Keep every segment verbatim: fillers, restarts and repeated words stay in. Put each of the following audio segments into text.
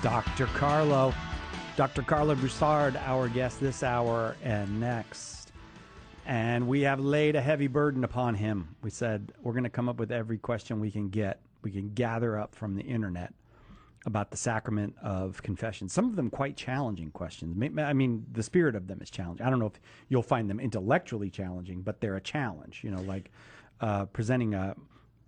Doctor Carlo. Doctor Carlo Broussard, our guest this hour and next. And we have laid a heavy burden upon him. We said we're going to come up with every question we can get, we can gather up from the internet about the sacrament of confession. Some of them quite challenging questions. I mean, the spirit of them is challenging. I don't know if you'll find them intellectually challenging, but they're a challenge, you know, like uh, presenting a,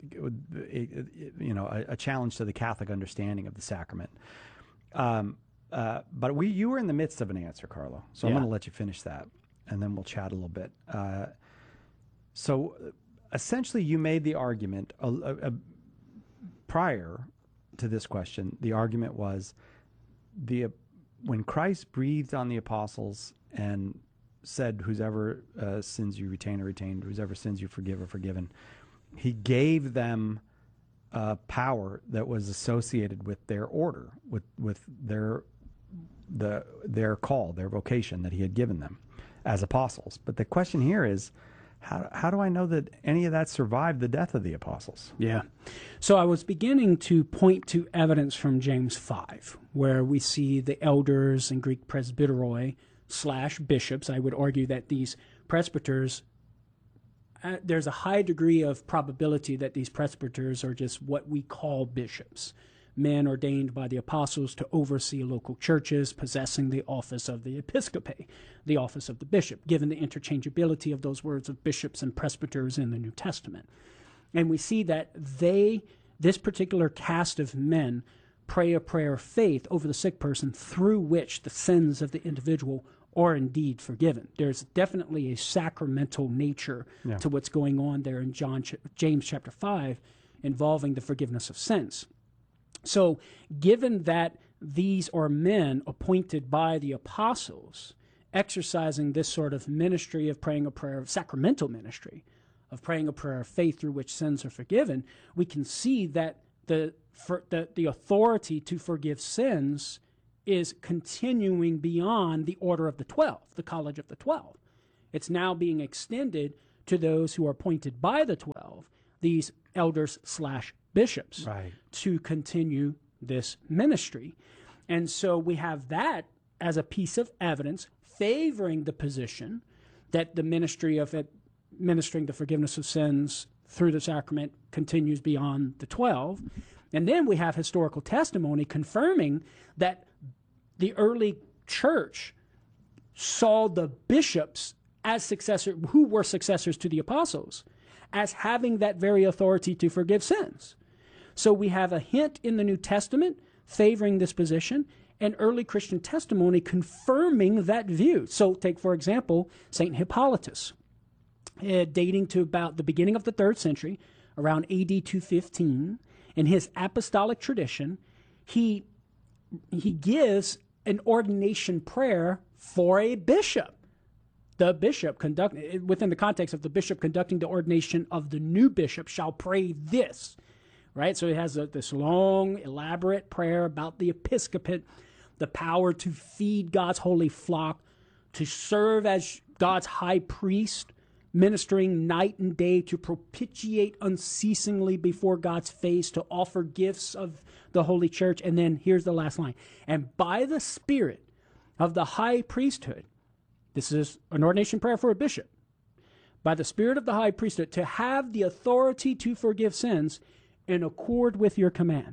you know, a, a challenge to the Catholic understanding of the sacrament. Um, uh, but we, you were in the midst of an answer, Carlo. So yeah. I'm going to let you finish that, and then we'll chat a little bit. Uh, so essentially, you made the argument uh, uh, prior to this question. The argument was the uh, when Christ breathed on the apostles and said, "Whosever uh, sins you retain are retained; whosever sins you forgive are forgiven." He gave them uh, power that was associated with their order, with with their the their call, their vocation that he had given them as apostles. But the question here is, how how do I know that any of that survived the death of the apostles? Yeah. So I was beginning to point to evidence from James five, where we see the elders and Greek presbyteroi slash bishops. I would argue that these presbyters, uh, there's a high degree of probability that these presbyters are just what we call bishops, men ordained by the apostles to oversee local churches, possessing the office of the episcopae, the office of the bishop, given the interchangeability of those words of bishops and presbyters in the New Testament. And we see that they, this particular caste of men, pray a prayer of faith over the sick person through which the sins of the individual are indeed forgiven. There's definitely a sacramental nature yeah. to what's going on there in John, James chapter five, involving the forgiveness of sins. So given that these are men appointed by the apostles, exercising this sort of ministry of praying a prayer of sacramental ministry, of praying a prayer of faith through which sins are forgiven, we can see that the, for, the, the authority to forgive sins is continuing beyond the order of the twelve, the college of the twelve. It's now being extended to those who are appointed by the twelve, these elders slash bishops, right, to continue this ministry. And so we have that as a piece of evidence favoring the position that the ministry of it, ministering the forgiveness of sins through the sacrament continues beyond the twelve. And then we have historical testimony confirming that the early church saw the bishops as successors, who were successors to the apostles, as having that very authority to forgive sins. So we have a hint in the New Testament favoring this position, and early Christian testimony confirming that view. So take, for example, Saint Hippolytus, uh, dating to about the beginning of the third century, around A D two fifteen. In his apostolic tradition, he, he gives an ordination prayer for a bishop. The bishop, conduct, within the context of the bishop conducting the ordination of the new bishop, shall pray this. Right? So it has a, this long, elaborate prayer about the episcopate, the power to feed God's holy flock, to serve as God's high priest, ministering night and day to propitiate unceasingly before God's face, to offer gifts of the holy church. And then here's the last line. And by the Spirit of the high priesthood, this is an ordination prayer for a bishop, by the Spirit of the high priesthood, to have the authority to forgive sins in accord with your command.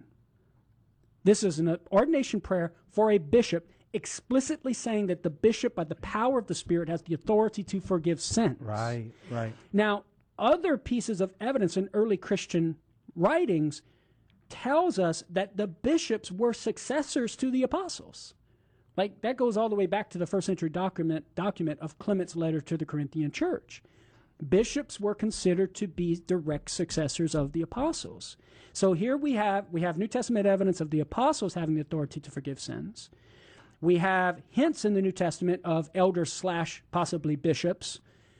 This is an ordination prayer for a bishop, explicitly saying that the bishop, by the power of the Spirit, has the authority to forgive sins. Right, right. Now, other pieces of evidence in early Christian writings tells us that the bishops were successors to the apostles. Like, that goes all the way back to the first century document, document of Clement's letter to the Corinthian church. Bishops were considered to be direct successors of the apostles. So here we have we have New Testament evidence of the apostles having the authority to forgive sins. We have hints in the New Testament of elders slash possibly bishops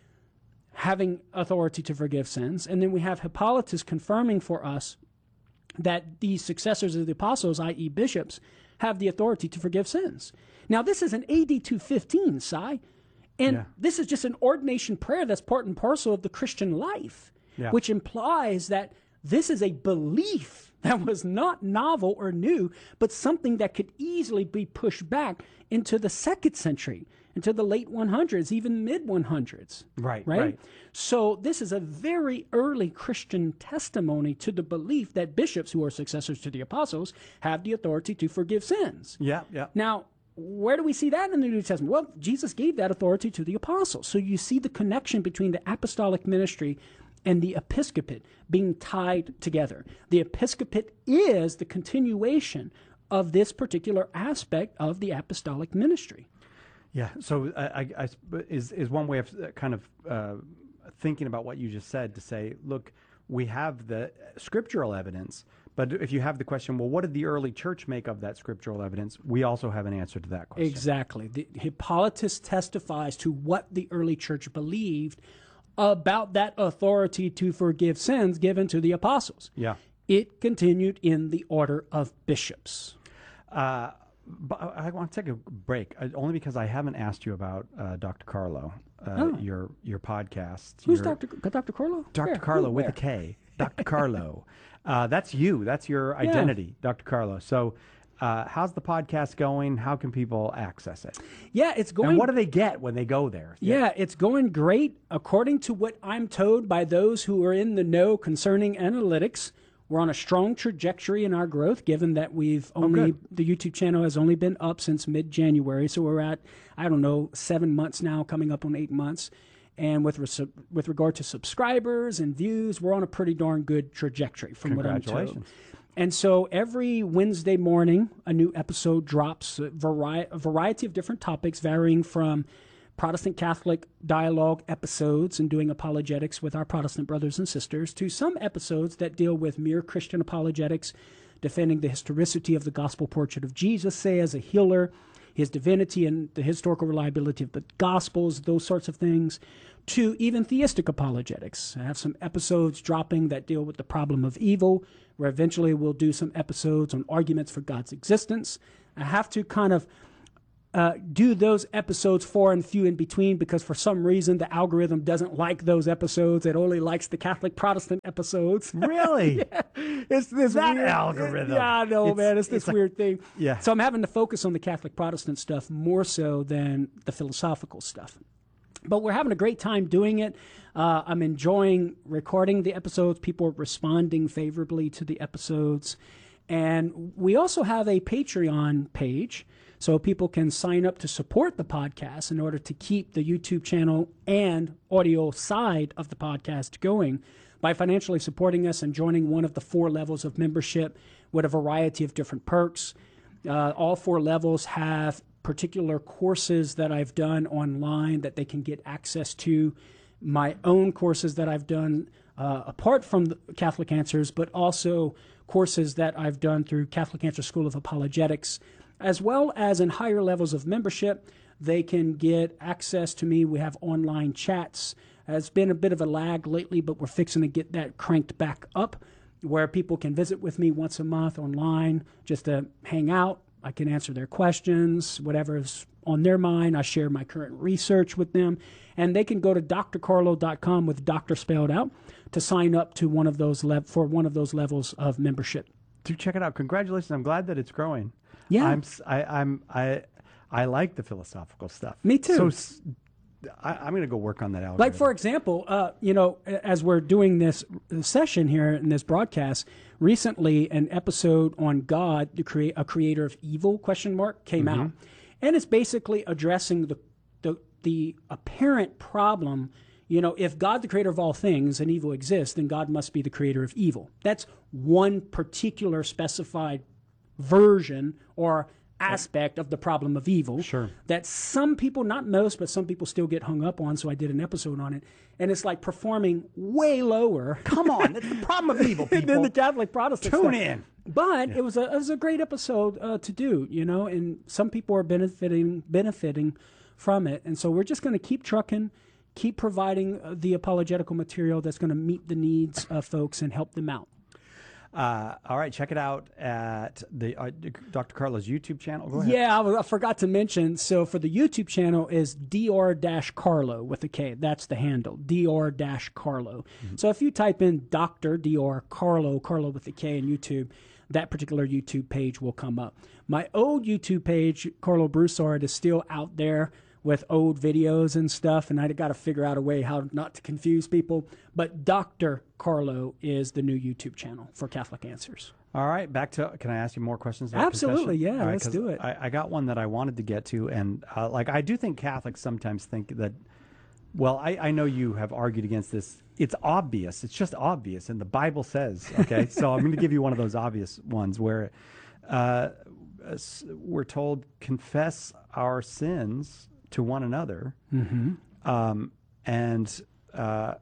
having authority to forgive sins. And then we have Hippolytus confirming for us that these successors of the apostles, that is bishops, have the authority to forgive sins. Now, this is an A D two fifteen, Si. And yeah. this is just an ordination prayer that's part and parcel of the Christian life, yeah. which implies that this is a belief that was not novel or new, but something that could easily be pushed back into the second century, into the late hundreds, even mid hundreds. Right, right, right. So this is a very early Christian testimony to the belief that bishops, who are successors to the apostles, have the authority to forgive sins. Yeah, yeah. Now, where do we see that in the New Testament? Well, Jesus gave that authority to the apostles. So you see the connection between the apostolic ministry and the episcopate being tied together. The episcopate is the continuation of this particular aspect of the apostolic ministry. Yeah. So I, I, I is is one way of kind of uh, thinking about what you just said, to say, look, we have the scriptural evidence, but if you have the question, well, what did the early church make of that scriptural evidence? We also have an answer to that question. Exactly. The, Hippolytus testifies to what the early church believed about that authority to forgive sins given to the apostles. Yeah. It continued in the order of bishops. Uh, but I want to take a break, uh, only because I haven't asked you about uh, Doctor Carlo, uh, Oh. your your podcast. Who's your, Doctor Doctor Carlo? Doctor Where? Carlo Who? with Where? a K. Doctor Carlo. Uh, that's you. That's your identity, Doctor Carlo. So uh, how's the podcast going? How can people access it? Yeah, it's going. And what do they get when they go there? Yeah, it's going great. According to what I'm told by those who are in the know concerning analytics, we're on a strong trajectory in our growth, given that we've only, good. the YouTube channel has only been up since mid-January. So we're at, I don't know, seven months now, coming up on eight months. And with res- with regard to subscribers and views, we're on a pretty darn good trajectory from what I'm told. Congratulations. And so every Wednesday morning, a new episode drops, a, vari- a variety of different topics, varying from Protestant Catholic dialogue episodes and doing apologetics with our Protestant brothers and sisters, to some episodes that deal with mere Christian apologetics, defending the historicity of the gospel portrait of Jesus, say, as a healer, his divinity and the historical reliability of the Gospels, those sorts of things, to even theistic apologetics. I have some episodes dropping that deal with the problem of evil, where eventually we'll do some episodes on arguments for God's existence. I have to kind of uh, do those episodes far and few in between, because for some reason the algorithm doesn't like those episodes. It only likes the Catholic Protestant episodes. Really? Yeah. It's this That weird algorithm. Yeah, I know, It's- man. It's this it's a- weird thing. Yeah. So I'm having to focus on the Catholic Protestant stuff more so than the philosophical stuff. But we're having a great time doing it. Uh, I'm enjoying recording the episodes. People are responding favorably to the episodes. And we also have a Patreon page, so people can sign up to support the podcast in order to keep the YouTube channel and audio side of the podcast going by financially supporting us and joining one of the four levels of membership with a variety of different perks. Uh, all four levels have particular courses that I've done online that they can get access to, my own courses that I've done uh, apart from the Catholic Answers, but also courses that I've done through Catholic Answer School of Apologetics, as well as in higher levels of membership. They can get access to me. We have online chats. It's been a bit of a lag lately, but we're fixing to get that cranked back up, where people can visit with me once a month online just to hang out. I can answer their questions, whatever's on their mind. I share my current research with them. And they can go to d r carlo dot com with doctor spelled out to sign up to one of those le- for one of those levels of membership. Do check it out. Congratulations. I'm glad that it's growing. Yeah. I'm, s- I, I'm, I, I like the philosophical stuff. Me too. So s- I, am going to go work on that algorithm. Like, for example, uh, you know, as we're doing this session here in this broadcast, recently an episode on God, the create a creator of evil, question mark, came Mm-hmm. out. And it's basically addressing the, the, the apparent problem. You know, if God, the creator of all things, and evil exists, then God must be the creator of evil. That's one particular specified version or aspect of the problem of evil. Sure. That some people, not most, but some people still get hung up on. So I did an episode on it. And it's like performing way lower. Come on. That's the problem of evil, people. than the Catholic Protestant Tune stuff. in. But it was a it was a great episode uh, to do, you know, and some people are benefiting benefiting from it. And so we're just going to keep trucking, keep providing uh, the apologetical material that's going to meet the needs of folks and help them out. Uh, all right, check it out at the uh, Doctor Carlo's YouTube channel. Go ahead. Yeah, I, I forgot to mention. So for the YouTube channel is Dr Carlo with a K. That's the handle, Dr Carlo. Mm-hmm. So if you type in Doctor Dr Carlo, Carlo with a K in YouTube, that particular YouTube page will come up. My old YouTube page, Carlo Broussard, is still out there with old videos and stuff, and I got to figure out a way how not to confuse people. But Doctor Carlo is the new YouTube channel for Catholic Answers. All right, back to, can I ask you more questions about Absolutely, confession? yeah, right, let's do it. I, I got one that I wanted to get to, and uh, like I do think Catholics sometimes think that, well, I, I know you have argued against this. It's obvious. It's just obvious, and the Bible says, okay? So I'm going to give you one of those obvious ones where uh, we're told, confess our sins to one another, mm-hmm. um, and uh,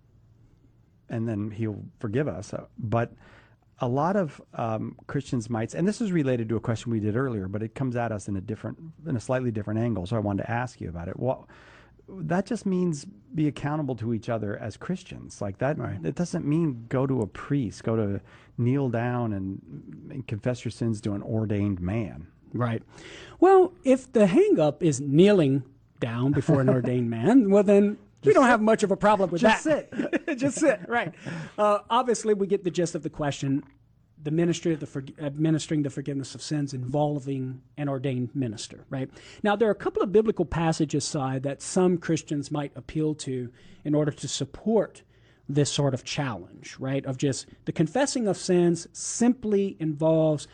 and then he'll forgive us. But a lot of um, Christians might, and this is related to a question we did earlier, but it comes at us in a different, in a slightly different angle. So I wanted to ask you about it. Well, that just means be accountable to each other as Christians. Like that, right. It doesn't mean go to a priest, go to kneel down and, and confess your sins to an ordained man. Right. Well, if the hang-up is kneeling down before an ordained man, well, then we don't have much of a problem with Just that. Just sit. Just sit, right. Uh, obviously, we get the gist of the question, the ministry of the for, administering the forgiveness of sins involving an ordained minister, right? Now, there are a couple of biblical passages, Si, that some Christians might appeal to in order to support this sort of challenge, right, of just the confessing of sins simply involves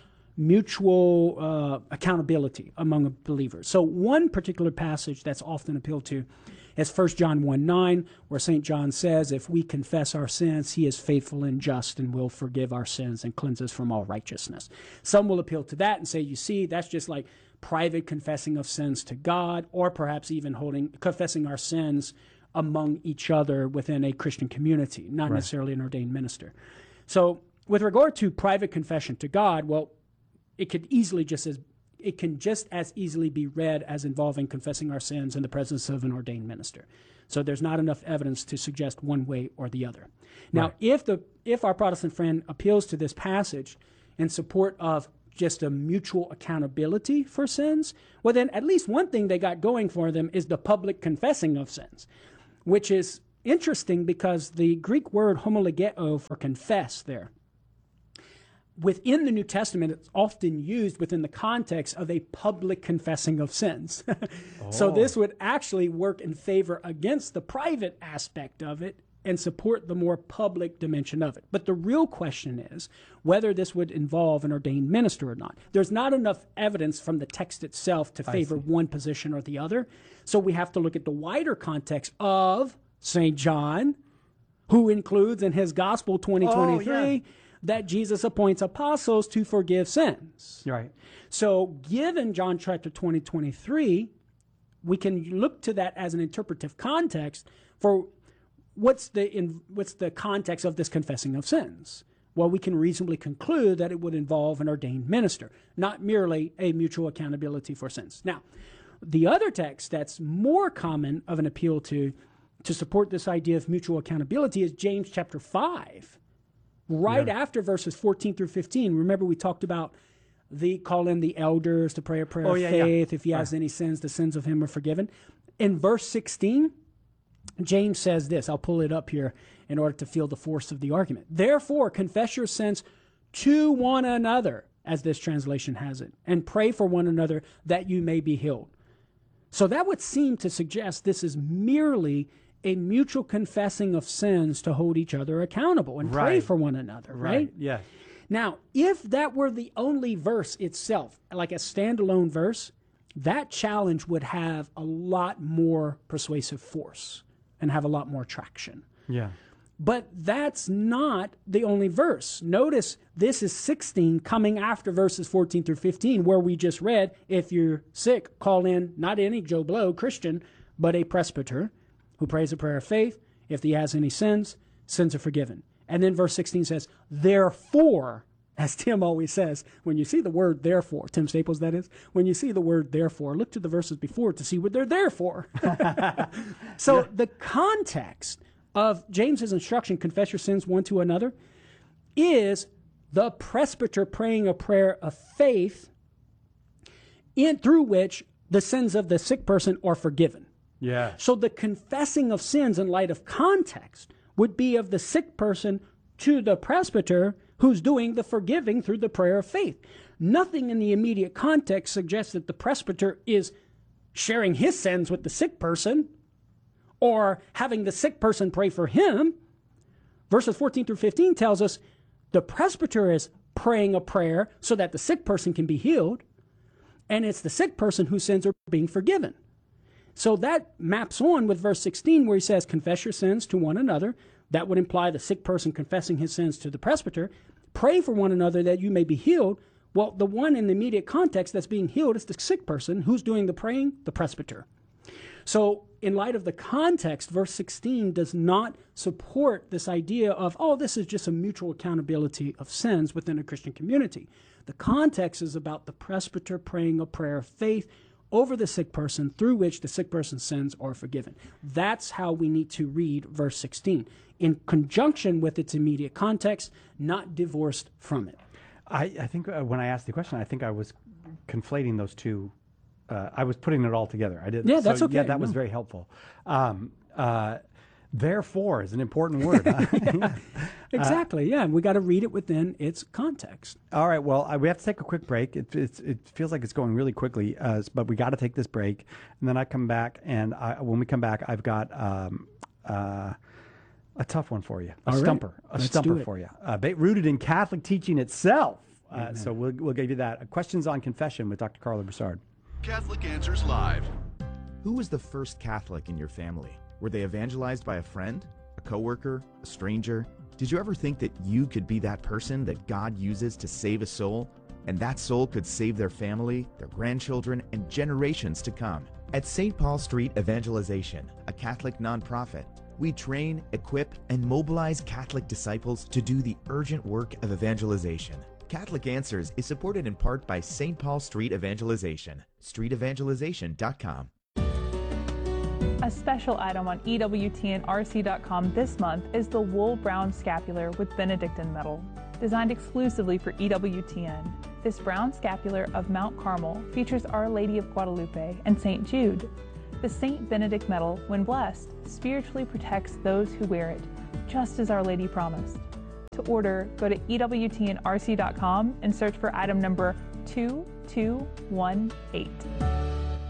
mutual uh, accountability among believers. So one particular passage that's often appealed to is First John one nine, where Saint John says, if we confess our sins, he is faithful and just and will forgive our sins and cleanse us from all righteousness. Some will appeal to that and say, you see, that's just like private confessing of sins to God, or perhaps even holding confessing our sins among each other within a Christian community, not right. necessarily an ordained minister. So with regard to private confession to God, well, it could easily just as it can just as easily be read as involving confessing our sins in the presence of an ordained minister. So there's not enough evidence to suggest one way or the other. Now, right. if the if our Protestant friend appeals to this passage in support of just a mutual accountability for sins, well, then at least one thing they got going for them is the public confessing of sins, which is interesting because the Greek word homologeo for confess there, within the New Testament, it's often used within the context of a public confessing of sins. oh. So this would actually work in favor against the private aspect of it and support the more public dimension of it. But the real question is whether this would involve an ordained minister or not. There's not enough evidence from the text itself to favor one position or the other. So we have to look at the wider context of Saint John, who includes in his Gospel twenty twenty-three, oh, yeah. that Jesus appoints apostles to forgive sins. Right. So given John chapter twenty, twenty-three, we can look to that as an interpretive context for what's the in, what's the context of this confessing of sins. Well, we can reasonably conclude that it would involve an ordained minister, not merely a mutual accountability for sins. Now, the other text that's more common of an appeal to to support this idea of mutual accountability is James chapter five. Right yeah. after verses fourteen through fifteen, remember we talked about the call in the elders to pray a prayer oh, of yeah, faith. Yeah. If he has right. any sins, the sins of him are forgiven. In verse sixteen, James says this. I'll pull it up here in order to feel the force of the argument. Therefore, confess your sins to one another, as this translation has it, and pray for one another that you may be healed. So that would seem to suggest this is merely a mutual confessing of sins to hold each other accountable and right. pray for one another, right? Right, yeah. Now, if that were the only verse itself, like a standalone verse, that challenge would have a lot more persuasive force and have a lot more traction. Yeah. But that's not the only verse. Notice this is sixteen coming after verses fourteen through fifteen, where we just read, if you're sick, call in not any Joe Blow Christian, but a presbyter who prays a prayer of faith. If he has any sins, sins are forgiven. And then verse sixteen says, therefore, as Tim always says, when you see the word therefore, Tim Staples that is, when you see the word therefore, look to the verses before to see what they're there for. So yeah. the context of James's instruction, confess your sins one to another, is the presbyter praying a prayer of faith in through which the sins of the sick person are forgiven. Yeah. So the confessing of sins in light of context would be of the sick person to the presbyter who's doing the forgiving through the prayer of faith. Nothing in the immediate context suggests that the presbyter is sharing his sins with the sick person or having the sick person pray for him. Verses fourteen through fifteen tells us the presbyter is praying a prayer so that the sick person can be healed, and it's the sick person whose sins are being forgiven. So that maps on with verse sixteen where he says, confess your sins to one another. That would imply the sick person confessing his sins to the presbyter. Pray for one another that you may be healed. Well, the one in the immediate context that's being healed is the sick person. Who's doing the praying? The presbyter. So in light of the context, verse sixteen does not support this idea of, oh, this is just a mutual accountability of sins within a Christian community. The context is about the presbyter praying a prayer of faith over the sick person through which the sick person's sins are forgiven. That's how we need to read verse sixteen, in conjunction with its immediate context, not divorced from it. I, I think uh, when I asked the question, I think I was conflating those two. Uh, I was putting it all together. I did. Yeah, that's so, okay. Yeah, that no. was very helpful. Um, uh, therefore is an important word. yeah, exactly. Yeah, and we got to read it within its context. All right. Well, I, we have to take a quick break. It, it's, it feels like it's going really quickly, uh, but we got to take this break, and then I come back. And I, when we come back, I've got um, uh, a tough one for you, a All stumper, right. a Let's stumper do it. for you, uh, ba- rooted in Catholic teaching itself. Uh, so we'll we'll give you that. Uh, questions on confession with Doctor Carla Broussard. Catholic Answers Live. Who was the first Catholic in your family? Were they evangelized by a friend, a coworker, a stranger? Did you ever think that you could be that person that God uses to save a soul, and that soul could save their family, their grandchildren, and generations to come? At Saint Paul Street Evangelization, a Catholic nonprofit, we train, equip, and mobilize Catholic disciples to do the urgent work of evangelization. Catholic Answers is supported in part by Saint Paul Street Evangelization, street evangelization dot com. A special item on E W T N R C dot com this month is the Wool Brown Scapular with Benedictine metal, designed exclusively for E W T N. This brown scapular of Mount Carmel features Our Lady of Guadalupe and Saint Jude. The Saint Benedict metal, when blessed, spiritually protects those who wear it, just as Our Lady promised. To order, go to E W T N R C dot com and search for item number two two one eight.